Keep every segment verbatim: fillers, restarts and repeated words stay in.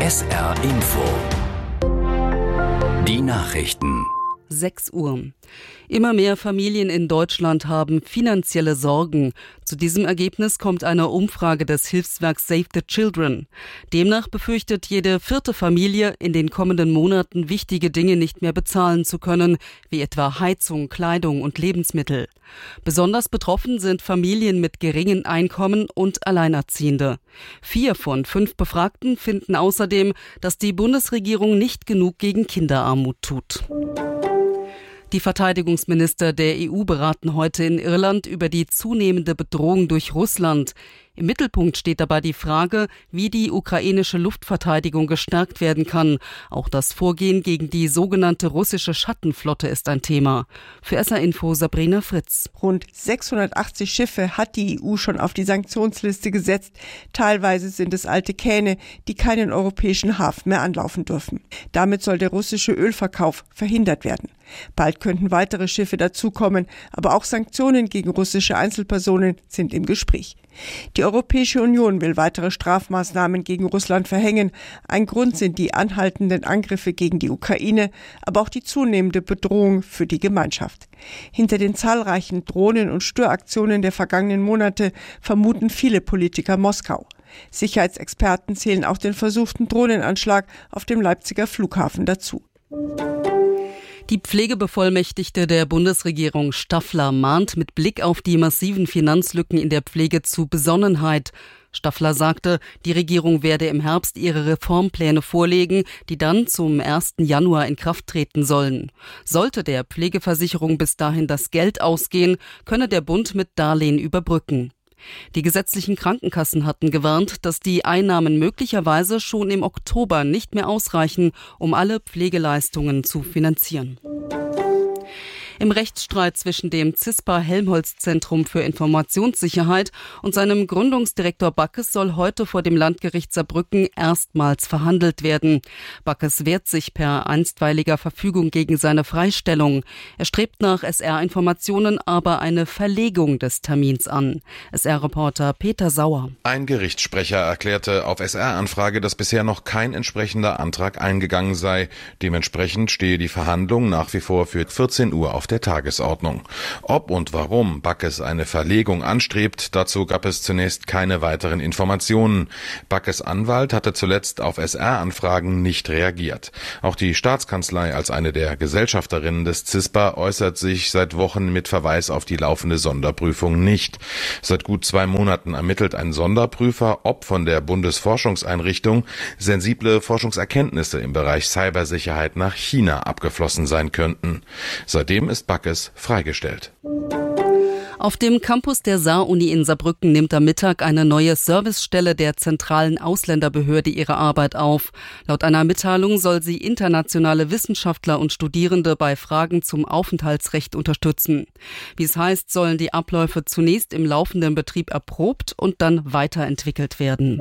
S R Info. Die Nachrichten. sechs Uhr. Immer mehr Familien in Deutschland haben finanzielle Sorgen. Zu diesem Ergebnis kommt eine Umfrage des Hilfswerks Save the Children. Demnach befürchtet jede vierte Familie, in den kommenden Monaten wichtige Dinge nicht mehr bezahlen zu können, wie etwa Heizung, Kleidung und Lebensmittel. Besonders betroffen sind Familien mit geringen Einkommen und Alleinerziehende. Vier von fünf Befragten finden außerdem, dass die Bundesregierung nicht genug gegen Kinderarmut tut. Die Verteidigungsminister der E U beraten heute in Irland über die zunehmende Bedrohung durch Russland. Im Mittelpunkt steht dabei die Frage, wie die ukrainische Luftverteidigung gestärkt werden kann. Auch das Vorgehen gegen die sogenannte russische Schattenflotte ist ein Thema. Für S R Info Sabrina Fritz. Rund sechshundertachtzig Schiffe hat die E U schon auf die Sanktionsliste gesetzt. Teilweise sind es alte Kähne, die keinen europäischen Hafen mehr anlaufen dürfen. Damit soll der russische Ölverkauf verhindert werden. Bald könnten weitere Schiffe dazukommen, aber auch Sanktionen gegen russische Einzelpersonen sind im Gespräch. Die Europäische Union will weitere Strafmaßnahmen gegen Russland verhängen. Ein Grund sind die anhaltenden Angriffe gegen die Ukraine, aber auch die zunehmende Bedrohung für die Gemeinschaft. Hinter den zahlreichen Drohnen- und Störaktionen der vergangenen Monate vermuten viele Politiker Moskau. Sicherheitsexperten zählen auch den versuchten Drohnenanschlag auf dem Leipziger Flughafen dazu. Die Pflegebevollmächtigte der Bundesregierung Staffler mahnt mit Blick auf die massiven Finanzlücken in der Pflege zu Besonnenheit. Staffler sagte, die Regierung werde im Herbst ihre Reformpläne vorlegen, die dann zum ersten Januar in Kraft treten sollen. Sollte der Pflegeversicherung bis dahin das Geld ausgehen, könne der Bund mit Darlehen überbrücken. Die gesetzlichen Krankenkassen hatten gewarnt, dass die Einnahmen möglicherweise schon im Oktober nicht mehr ausreichen, um alle Pflegeleistungen zu finanzieren. Im Rechtsstreit zwischen dem CISPA-Helmholtz-Zentrum für Informationssicherheit und seinem Gründungsdirektor Backes soll heute vor dem Landgericht Saarbrücken erstmals verhandelt werden. Backes wehrt sich per einstweiliger Verfügung gegen seine Freistellung. Er strebt nach S R-Informationen aber eine Verlegung des Termins an. S R-Reporter Peter Sauer. Ein Gerichtssprecher erklärte auf S R-Anfrage, dass bisher noch kein entsprechender Antrag eingegangen sei. Dementsprechend stehe die Verhandlung nach wie vor für vierzehn Uhr auf der Tagesordnung. Ob und warum Backes eine Verlegung anstrebt, dazu gab es zunächst keine weiteren Informationen. Backes Anwalt hatte zuletzt auf S R-Anfragen nicht reagiert. Auch die Staatskanzlei als eine der Gesellschafterinnen des CISPA äußert sich seit Wochen mit Verweis auf die laufende Sonderprüfung nicht. Seit gut zwei Monaten ermittelt ein Sonderprüfer, ob von der Bundesforschungseinrichtung sensible Forschungserkenntnisse im Bereich Cybersicherheit nach China abgeflossen sein könnten. Seitdem ist Backes freigestellt. Auf dem Campus der Saar-Uni in Saarbrücken nimmt am Mittag eine neue Servicestelle der zentralen Ausländerbehörde ihre Arbeit auf. Laut einer Mitteilung soll sie internationale Wissenschaftler und Studierende bei Fragen zum Aufenthaltsrecht unterstützen. Wie es heißt, sollen die Abläufe zunächst im laufenden Betrieb erprobt und dann weiterentwickelt werden.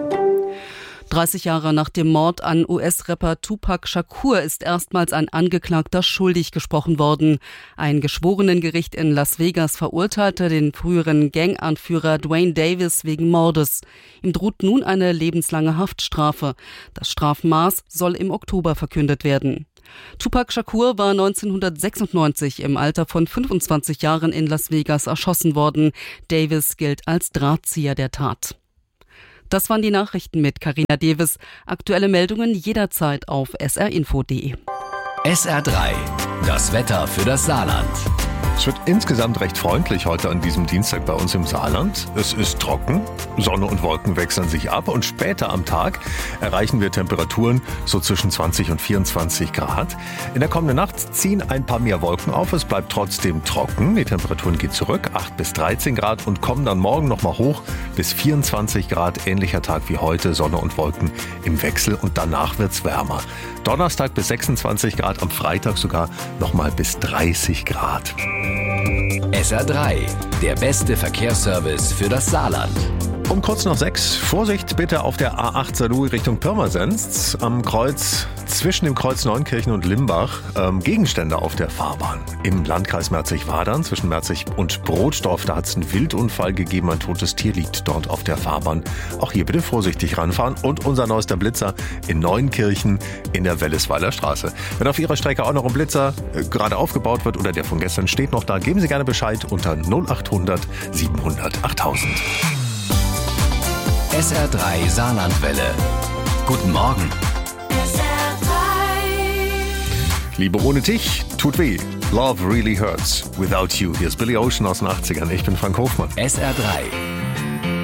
dreißig Jahre nach dem Mord an U S-Rapper Tupac Shakur ist erstmals ein Angeklagter schuldig gesprochen worden. Ein Geschworenengericht in Las Vegas verurteilte den früheren Ganganführer Dwayne Davis wegen Mordes. Ihm droht nun eine lebenslange Haftstrafe. Das Strafmaß soll im Oktober verkündet werden. Tupac Shakur war neunzehnhundertsechsundneunzig im Alter von fünfundzwanzig Jahren in Las Vegas erschossen worden. Davis gilt als Drahtzieher der Tat. Das waren die Nachrichten mit Carina Davis. Aktuelle Meldungen jederzeit auf s r info punkt d e. S R drei. Das Wetter für das Saarland. Es wird insgesamt recht freundlich heute an diesem Dienstag bei uns im Saarland. Es ist trocken, Sonne und Wolken wechseln sich ab und später am Tag erreichen wir Temperaturen so zwischen zwanzig und vierundzwanzig Grad. In der kommenden Nacht ziehen ein paar mehr Wolken auf, es bleibt trotzdem trocken. Die Temperaturen gehen zurück, acht bis dreizehn Grad und kommen dann morgen nochmal hoch bis vierundzwanzig Grad. Ähnlicher Tag wie heute, Sonne und Wolken im Wechsel und danach wird's wärmer. Donnerstag bis sechsundzwanzig Grad, am Freitag sogar nochmal bis dreißig Grad. S R drei, der beste Verkehrsservice für das Saarland. Um kurz nach sechs, Vorsicht bitte auf der A acht Saarlouis Richtung Pirmasens. Am Kreuz zwischen dem Kreuz Neunkirchen und Limbach ähm, Gegenstände auf der Fahrbahn. Im Landkreis Merzig-Wadern zwischen Merzig und Brotdorf, da hat es einen Wildunfall gegeben. Ein totes Tier liegt dort auf der Fahrbahn. Auch hier bitte vorsichtig ranfahren. Und unser neuester Blitzer in Neunkirchen in der Wellesweiler Straße. Wenn auf Ihrer Strecke auch noch ein Blitzer äh, gerade aufgebaut wird oder der von gestern steht noch da, geben Sie gerne Bescheid unter null acht hundert siebenhundert achttausend. S R drei Saarlandwelle. Guten Morgen. Liebe ohne dich tut weh. Love really hurts. Without you. Hier ist Billy Ocean aus den achtzigern. Ich bin Frank Hofmann. S R drei.